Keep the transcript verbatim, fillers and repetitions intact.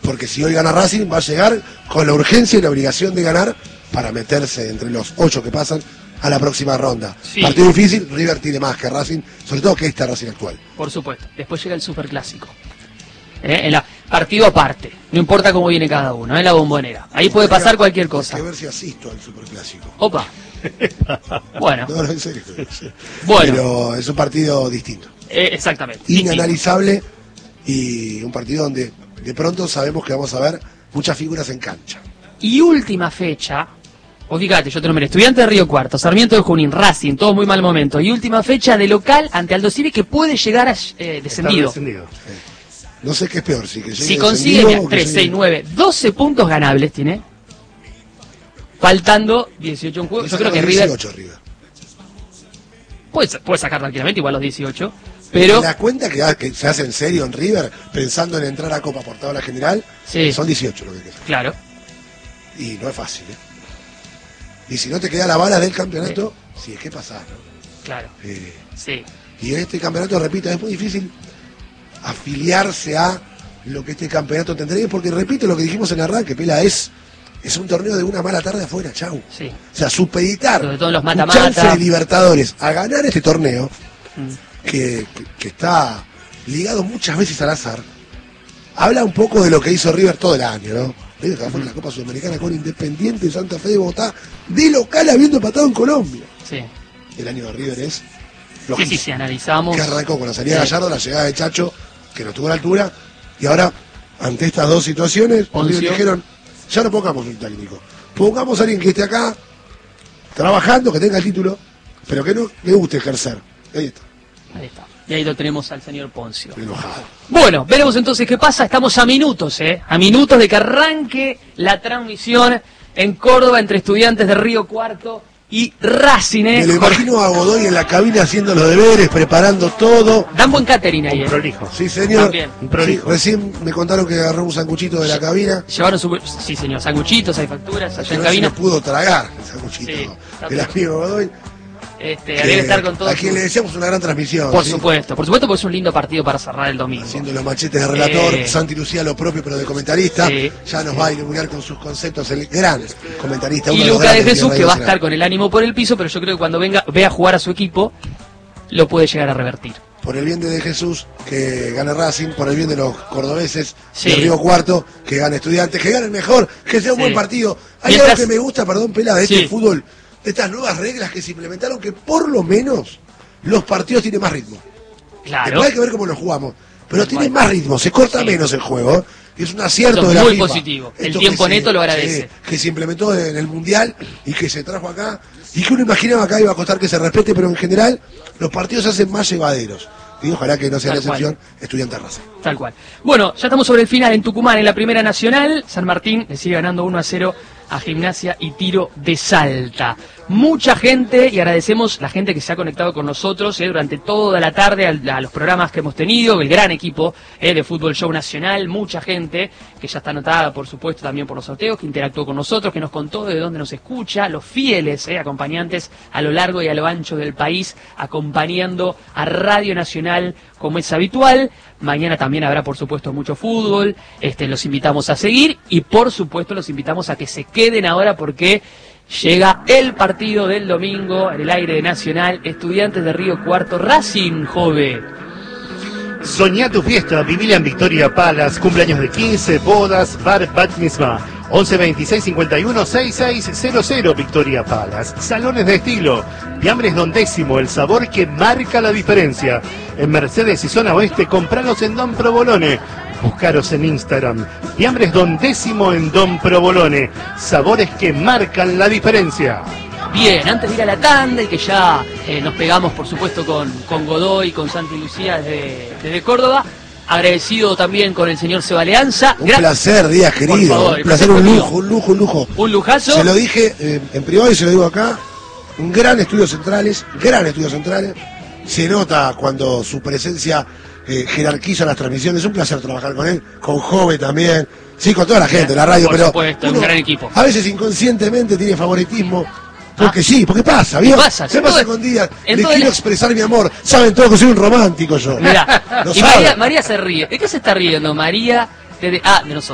porque si hoy gana Racing va a llegar con la urgencia y la obligación de ganar para meterse entre los ocho que pasan a la próxima ronda. Sí. Partido difícil, River tiene más que Racing, sobre todo que este Racing actual. Por supuesto, después llega el Superclásico. ¿Eh? En la, partido aparte, no importa cómo viene cada uno, en ¿eh? La Bombonera. Ahí puede pasar cualquier cosa. Hay que ver si asisto al Superclásico. Opa. Bueno. No, no, en serio. Bueno. Pero es un partido distinto. Eh, exactamente. Inanalizable y un partido donde de pronto sabemos que vamos a ver muchas figuras en cancha. Y última fecha, o fíjate, yo te nombré Estudiantes de Río Cuarto, Sarmiento de Junín, Racing, todo muy mal momento. Y última fecha de local ante Aldo Civi que puede llegar a eh, descendido. descendido. Sí. No sé qué es peor, si que llegue si consigue tres, seis, nueve, doce puntos ganables tiene. Faltando dieciocho en juego. Yo creo que River, dieciocho, River. Puede, puede sacar tranquilamente igual los dieciocho. Pero ¿te das cuenta que, que se hace en serio en River pensando en entrar a Copa por tabla general? Sí. Son dieciocho lo que queda. Claro. Y no es fácil, ¿eh? Y si no te queda la bala del campeonato, sí, sí es que pasa, ¿no? Claro. Eh, sí. Y en este campeonato, repito, es muy difícil afiliarse a lo que este campeonato tendría, porque repito lo que dijimos en el arranque, Pela, es, es un torneo de una mala tarde afuera, chau. Sí. O sea, supeditar sobre todo los un mata-mata, chance de Libertadores a ganar este torneo, mm. que, que, que está ligado muchas veces al azar, habla un poco de lo que hizo River todo el año, ¿no? River que fue en la Copa Sudamericana con Independiente Santa Fe de Bogotá, de local habiendo empatado en Colombia. Sí. El año de River es lojísimo. Sí, sí, si analizamos. Que arrancó con la salida de Gallardo, la llegada de Chacho, que no tuvo la altura, y ahora, ante estas dos situaciones, River dijeron, ya no pongamos un técnico, pongamos a alguien que esté acá, trabajando, que tenga el título, pero que no le guste ejercer. Ahí está. Ahí está. Y ahí lo tenemos al señor Poncio. Enojado. Bueno, veremos entonces qué pasa. Estamos a minutos, ¿eh? A minutos de que arranque la transmisión en Córdoba entre Estudiantes de Río Cuarto y Racing, ¿eh? Me lo imagino a Godoy en la cabina haciendo los deberes, preparando todo. Dan buen catering ahí, ¿eh? Prolijo. Sí, señor. También. Sí, recién me contaron que agarró un sanguchito de la cabina. Llevaron su... Sí, señor, sanguchitos, hay facturas allá en cabina. No pudo tragar el sanguchito sí, del amigo Godoy. Este, debe estar con todo. A quien le deseamos una gran transmisión. Por ¿sí? supuesto, por supuesto, porque es un lindo partido para cerrar el domingo. Haciendo los machetes de relator, eh, Santi Lucía lo propio, pero de comentarista. Sí, ya nos sí. va a iluminar con sus conceptos el gran comentarista. Y Lucas de Jesús, que va a estar con el ánimo por el piso, pero yo creo que cuando venga vea jugar a su equipo, lo puede llegar a revertir. Por el bien de, de Jesús, que gane Racing, por el bien de los cordobeses, sí. de Río Cuarto, que gane Estudiantes, que gane el mejor, que sea un sí. buen partido. Hay Mientras... algo que me gusta, perdón, Pela, de este sí. fútbol, de estas nuevas reglas que se implementaron, que por lo menos los partidos tienen más ritmo. Claro. Después hay que ver cómo los jugamos, pero Igual. tienen más ritmo, se corta sí. menos el juego, y es un acierto Esto de la muy FIFA. positivo, el Esto tiempo se, neto lo agradece. Se, que se implementó en el Mundial y que se trajo acá, y que uno imaginaba acá iba a costar que se respete, pero en general los partidos se hacen más llevaderos. Y ojalá que no sea la excepción, Estudiantes Racing. Tal cual. Bueno, ya estamos sobre el final en Tucumán, en la Primera Nacional. San Martín le sigue ganando uno a cero a Gimnasia y Tiro de Salta. Mucha gente, y agradecemos la gente que se ha conectado con nosotros eh, durante toda la tarde a, a los programas que hemos tenido, el gran equipo eh, de Fútbol Show Nacional, mucha gente que ya está anotada, por supuesto, también por los sorteos, que interactuó con nosotros, que nos contó de dónde nos escucha, los fieles eh, acompañantes a lo largo y a lo ancho del país, acompañando a Radio Nacional como es habitual. Mañana también habrá, por supuesto, mucho fútbol, este, los invitamos a seguir y, por supuesto, los invitamos a que se queden ahora porque llega el partido del domingo en el aire de Nacional, Estudiantes de Río Cuarto, Racing, Jove. Soñá tu fiesta, vivila en Victoria Palace, cumpleaños de quince, bodas, bar, bat mitzvah. once veintiséis cincuenta y uno sesenta y seis cero cero Victoria Palace. Salones de estilo. Fiambres Don Décimo, el sabor que marca la diferencia. En Mercedes y zona oeste, compralos en Don Provolone. Buscaros en Instagram. Fiambres Don Décimo en Don Provolone. Sabores que marcan la diferencia. Bien, antes de ir a la tanda y que ya eh, nos pegamos, por supuesto, con, con Godoy y con Santi Lucía desde, desde Córdoba. Agradecido también con el señor Seba Leanza. Un Gra placer, Díaz, querido. Favor, un placer, un lujo, un lujo, un lujo. Un lujazo. Se lo dije eh, en privado y se lo digo acá. Un gran estudio centrales, gran estudio centrales. Se nota cuando su presencia eh, jerarquiza las transmisiones. Es un placer trabajar con él, con Jove también. Sí, con toda la gente de la radio. Por pero supuesto, un gran equipo. A veces inconscientemente tiene favoritismo. Porque ah. sí, porque pasa, ¿vio? Pasa, se pasa todo, con Díaz, le quiero el... expresar mi amor. Saben todos que soy un romántico yo. Mirá, y María, María se ríe. ¿De qué se está riendo María? De, de, ah, de nosotros.